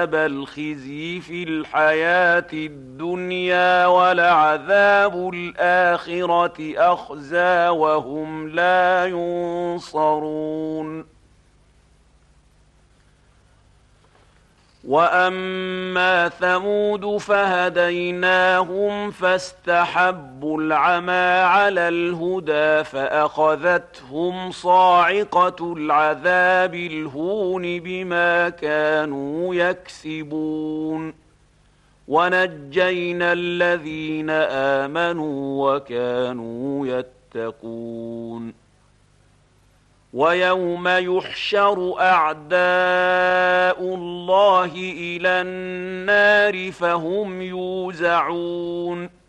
الخزي في الحياة الدنيا ولعذاب الآخرة أخزى وهم لا ينصرون. وأما ثمود فهديناهم فاستحبوا العمى على الهدى فأخذتهم صاعقة العذاب الهون بما كانوا يكسبون. ونجينا الذين آمنوا وكانوا يتقون. ويوم يحشر أعداء الله إلى النار فهم يوزعون.